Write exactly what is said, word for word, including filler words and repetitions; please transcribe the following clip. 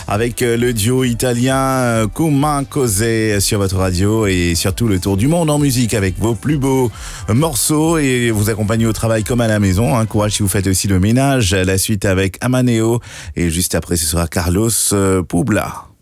avec le duo italien Kuma Cose sur votre radio et surtout le tour du monde en musique avec vos plus beaux morceaux et vous accompagnez au travail comme à la maison. Hein. Courage si vous faites aussi le ménage. La suite avec Amaneo et juste après ce sera Carlos Poubla.